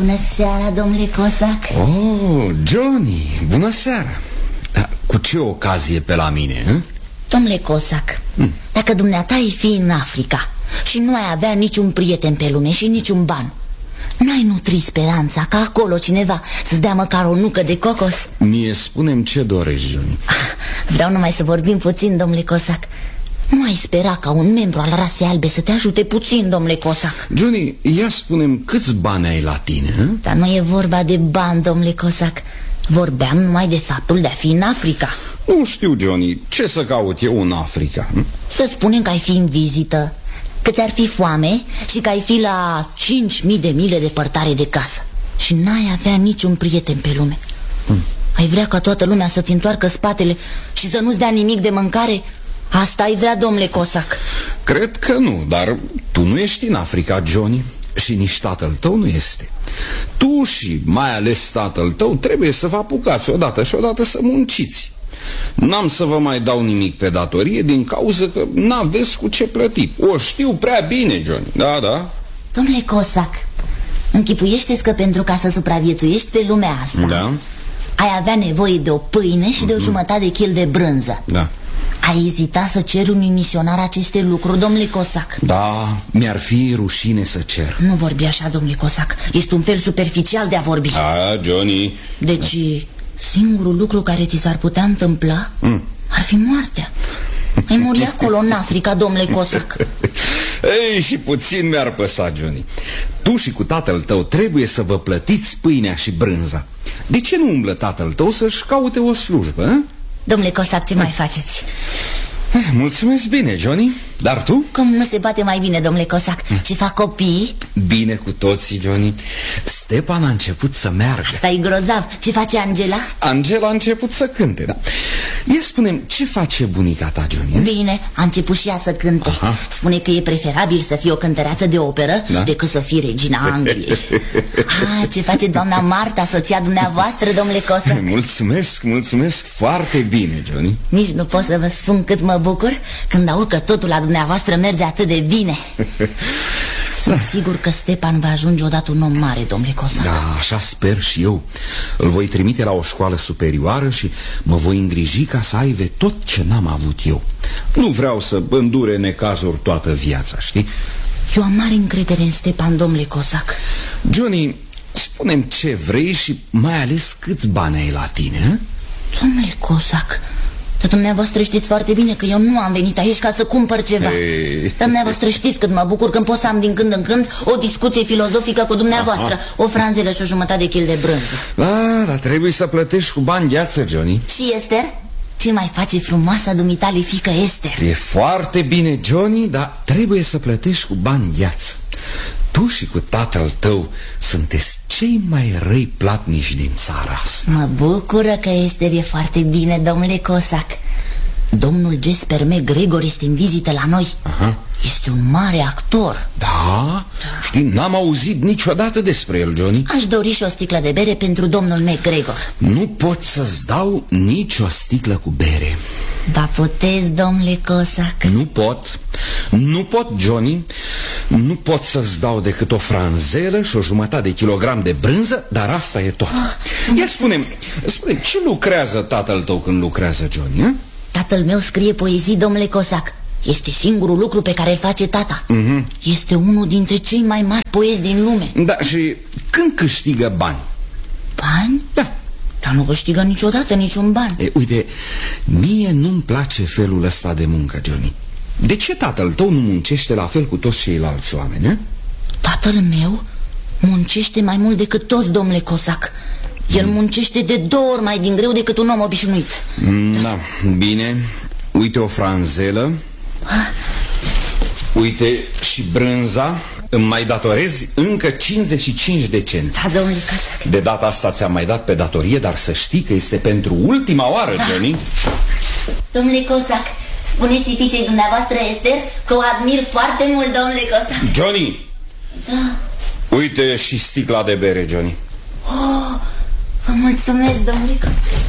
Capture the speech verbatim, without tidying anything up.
Bună seara, domnule Cosac. Oh, Johnny, bună seara. Cu ce ocazie pe la mine, hă? Domnule Cosac, hmm. dacă dumneata ai fi în Africa și nu ai avea niciun prieten pe lume și niciun ban, n-ai nutri speranța ca acolo cineva să-ți dea măcar o nucă de cocos? Mie spune-mi ce dorești, Johnny. Vreau numai să vorbim puțin, domnule Cosac. Nu ai spera ca un membru al rasei albe să te ajute puțin, domnule Cosac? Johnny, ia spune-mi câți bani ai la tine, hă? Dar nu e vorba de bani, domnule Cosac. Vorbeam numai de faptul de a fi în Africa. Nu știu, Johnny, ce să caut eu în Africa? Hm? Să spunem că ai fi în vizită, că ți-ar fi foame și că ai fi la cinci mii de mile depărtare de casă și n-ai avea niciun prieten pe lume. hm. Ai vrea ca toată lumea să-ți întoarcă spatele și să nu-ți dea nimic de mâncare? Asta ai vrea, domnule Cosac? Cred că nu, dar tu nu ești în Africa, Johnny, și nici tatăl tău nu este. Tu și mai ales tatăl tău trebuie să vă apucați odată și odată să munciți. N-am să vă mai dau nimic pe datorie din cauza că n-aveți cu ce plăti. O știu prea bine, Johnny. Da, da. Domnule Cosac, închipuiește-ți că pentru ca să supraviețuiești pe lumea asta, da, ai avea nevoie de o pâine și de o jumătate de kil de brânză. Da. Ai ezita să ceri unui misionar aceste lucruri, domnule Cosac? Da, mi-ar fi rușine să cer. Nu vorbi așa, domnule Cosac. Este un fel superficial de a vorbi. A, Johnny. Deci, singurul lucru care ți s-ar putea întâmpla mm. ar fi moartea. Ai muri acolo în Africa, domnule Cosac. Ei, și puțin mi-ar păsa, Johnny. Tu și cu tatăl tău trebuie să vă plătiți pâinea și brânza. De ce nu umblă tatăl tău să-și caute o slujbă, a? Domnule Cosac, ce mai faceți? Mulțumesc bine, Johnny. Dar tu? Cum nu se poate mai bine, domnule Cosac? Ce fac copiii? Bine cu toții, Johnny. Stepan a început să meargă. Asta e grozav. Ce face Angela? Angela a început să cânte, da. Ia spune-mi, ce face bunica ta, Johnny? Bine, a început și ea să cânte. Aha. Spune că e preferabil să fie o cântăreață de operă, da, decât să fie regina Angliei. Ah, ce face doamna Marta, soția dumneavoastră, domnule Cosac? Mulțumesc, mulțumesc foarte bine, Johnny. Nici nu pot să vă spun cât mă bucur când aud că totul la dumneavoastră merge atât de bine. Sunt da. sigur că Stepan va ajunge odată un om mare, domnule Cosac. Da, așa sper și eu. Îl voi trimite la o școală superioară și mă voi îngriji ca să aibă tot ce n-am avut eu. Nu vreau să îndure necazuri toată viața, știi? Eu am mare încredere în Stepan, domnule Cosac. Johnny, spune-mi ce vrei și mai ales câți bani ai la tine, hă? Domnule Cosac, dar dumneavoastră știți foarte bine că eu nu am venit aici ca să cumpăr ceva. Ei. Dar dumneavoastră știți cât mă bucur când pot să am din când în când o discuție filozofică cu dumneavoastră. Aha. O franzelă și o jumătate de kil de brânză. Da, dar trebuie să plătești cu bani gheață, Johnny. Și Esther? Ce mai face frumoasa dumitale fiică Esther? E foarte bine, Johnny, dar trebuie să plătești cu bani gheață. Tu și cu tatăl tău sunteți cei mai răi platnici din țara asta. Mă bucură că Esther e foarte bine, domnule Cosac. Domnul Jesper McGregor este în vizită la noi. Aha. Este un mare actor. Da? Da. Știi, n-am auzit niciodată despre el, Johnny. Aș dori și o sticlă de bere pentru domnul McGregor. Nu pot să-ți dau nici o sticlă cu bere. Ba puteți, domnule Cosac? Nu pot. Nu pot, Johnny. Nu pot să-ți dau decât o franzelă și o jumătate de kilogram de brânză, dar asta e tot. oh, Ia spune-mi, spune ce lucrează tatăl tău când lucrează, Johnny? Eh? Tatăl meu scrie poezii, domnule Cosac. Este singurul lucru pe care îl face tata. uh-huh. Este unul dintre cei mai mari poezi din lume. Da, și când câștigă bani? Bani? Da. Dar nu câștigă niciodată niciun ban. E, uite, mie nu-mi place felul ăsta de muncă, Johnny. De ce tatăl tău nu muncește la fel cu toți ceilalți oameni, eh? Tatăl meu muncește mai mult decât toți, domnule Cosac. El muncește de două ori mai din greu decât un om obișnuit. mm, Da, bine. Uite o franzelă. Uite și brânza. Îmi mai datorezi încă cincizeci și cinci de cenți. Da, domnule Cosac. De data asta ți-am mai dat pe datorie, dar să știi că este pentru ultima oară, da. Johnny. Domnule Cosac, spuneți-i fiicei dumneavoastră, Esther, că o admir foarte mult, domnule Cosac. Johnny. Da. Uite și sticla de bere, Johnny. Oh, vă mulțumesc, domnule Cosac.